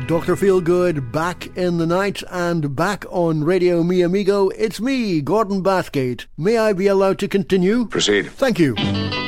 Dr. Feelgood back in the night and back on Radio Mi Amigo. It's me, Gordon Bathgate. May I be allowed to continue? Proceed. Thank you.